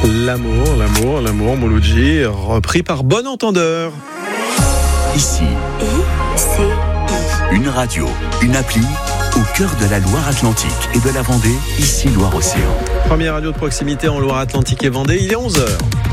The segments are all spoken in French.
L'amour, Mouloudji, repris par Bon Entendeur. Ici, une radio, une appli, au cœur de la Loire-Atlantique et de la Vendée, ici Loire-Océan. Première radio de proximité en Loire-Atlantique et Vendée, il est 11h.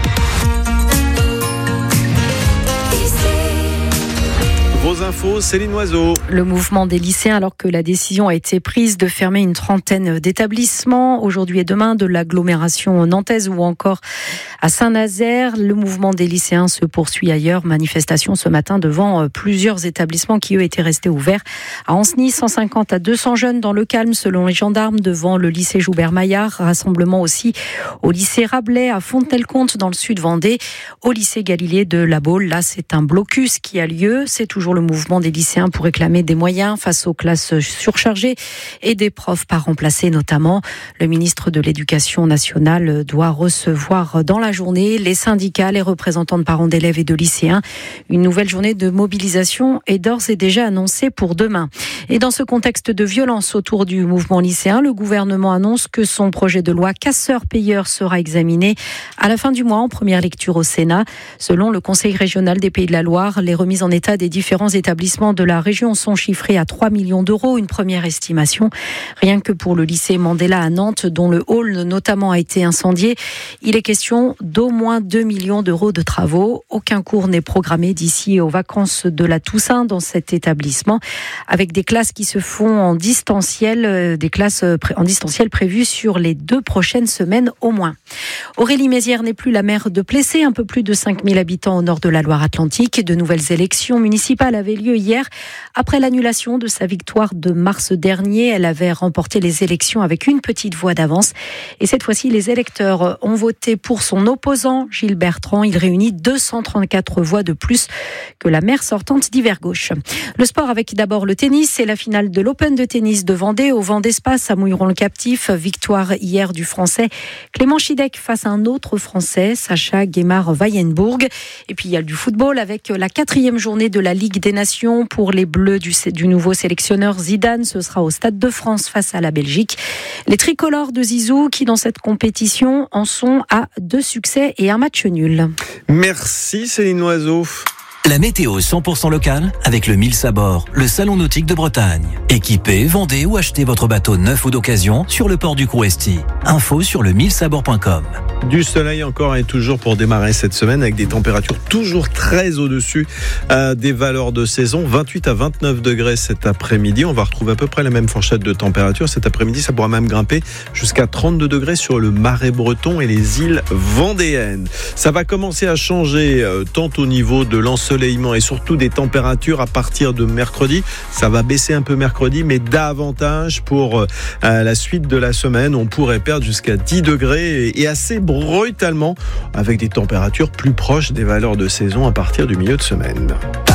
Vos infos, Céline Oiseau. Le mouvement des lycéens, alors que la décision a été prise de fermer une trentaine d'établissements aujourd'hui et demain de l'agglomération nantaise ou encore à Saint-Nazaire, le mouvement des lycéens se poursuit ailleurs. Manifestation ce matin devant plusieurs établissements qui eux étaient restés ouverts. À Ancenis, 150 à 200 jeunes dans le calme selon les gendarmes devant le lycée Joubert-Maillard. Rassemblement aussi au lycée Rabelais à Fontenay-le-Comte dans le sud Vendée. Au lycée Galilée de La Baule, là c'est un blocus qui a lieu. C'est toujours le mouvement des lycéens pour réclamer des moyens face aux classes surchargées et des profs pas remplacés notamment. Le ministre de l'Éducation nationale doit recevoir dans la journée les syndicats, les représentants de parents d'élèves et de lycéens. Une nouvelle journée de mobilisation est d'ores et déjà annoncée pour demain. Et dans ce contexte de violence autour du mouvement lycéen, le gouvernement annonce que son projet de loi casseurs-payeurs sera examiné à la fin du mois en première lecture au Sénat. Selon le Conseil régional des Pays de la Loire, les remises en état des différents établissements de la région sont chiffrés à 3 millions d'euros, une première estimation. Rien que pour le lycée Mandela à Nantes, dont le hall notamment a été incendié, il est question d'au moins 2 millions d'euros de travaux. Aucun cours n'est programmé d'ici aux vacances de la Toussaint dans cet établissement, avec des classes qui se font en distanciel, des classes en distanciel prévues sur les 2 prochaines semaines au moins. Aurélie Mézières n'est plus la maire de Plessé, un peu plus de 5000 habitants au nord de la Loire-Atlantique. De nouvelles élections municipales avaient lieu hier. Après l'annulation de sa victoire de mars dernier, elle avait remporté les élections avec une petite voix d'avance. Et cette fois-ci, les électeurs ont voté pour son opposant, Gilles Bertrand. Il réunit 234 voix de plus que la maire sortante d'Hiver Gauche. Le sport avec d'abord le tennis. C'est la finale de l'Open de tennis de Vendée au Vendée Space à Mouilleron-le-Captif. Victoire hier du Français Clément Chidec face à un autre Français, Sacha Guémard-Weyenbourg. Et puis il y a du football avec la 4e journée de la Ligue des Nations pour les Bleus du nouveau sélectionneur Zidane. Ce sera au Stade de France face à la Belgique. Les tricolores de Zizou qui dans cette compétition en sont à 2 succès et un match nul. Merci Céline Oiseau. La météo 100% locale avec le 1000 Sabord, le salon nautique de Bretagne. Équipez, vendez ou achetez votre bateau neuf ou d'occasion sur le port du Crouesti. Info sur le 1000sabord.com. Du soleil encore et toujours pour démarrer cette semaine avec des températures toujours très au-dessus des valeurs de saison. 28 à 29 degrés cet après-midi. On va retrouver à peu près la même fourchette de température. Cet après-midi, ça pourra même grimper jusqu'à 32 degrés sur le Marais breton et les îles vendéennes. Ça va commencer à changer tant au niveau de l'ensoleillement et surtout des températures à partir de mercredi. Ça va baisser un peu mercredi, mais davantage pour la suite de la semaine. On pourrait perdre jusqu'à 10 degrés et assez brutalement avec des températures plus proches des valeurs de saison à partir du milieu de semaine.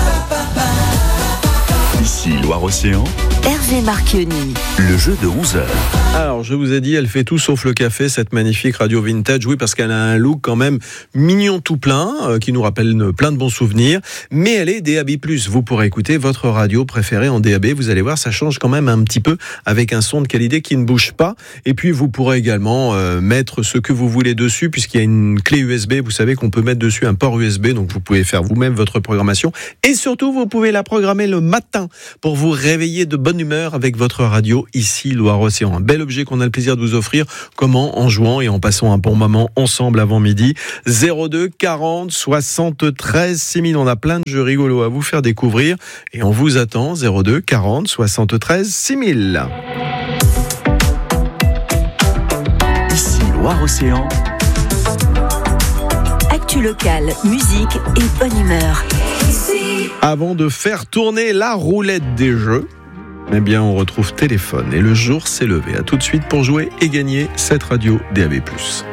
Ici Loire-Océan, Hervé Marchionni. le jeu de 11h. Alors, je vous ai dit, elle fait tout sauf le café, cette magnifique radio vintage. Oui, parce qu'elle a un look quand même mignon tout plein, qui nous rappelle plein de bons souvenirs. Mais elle est DAB+. Vous pourrez écouter votre radio préférée en DAB. Vous allez voir, ça change quand même un petit peu avec un son de qualité qui ne bouge pas. Et puis, vous pourrez également mettre ce que vous voulez dessus, puisqu'il y a une clé USB. Vous savez qu'on peut mettre dessus un port USB, donc vous pouvez faire vous-même votre programmation. Et surtout, vous pouvez la programmer le matin pour vous réveiller de bonne humeur avec votre radio ici Loire-Océan. Un bel objet qu'on a le plaisir de vous offrir. Comment? En jouant et en passant un bon moment ensemble avant midi. 02 40 73 6000. On a plein de jeux rigolos à vous faire découvrir et on vous attend. 02 40 73 6000. Ici Loire-Océan. Actu locale, musique et bonne humeur. Avant de faire tourner la roulette des jeux, eh bien, on retrouve téléphone et le jour s'est levé. À tout de suite pour jouer et gagner cette radio DAB+.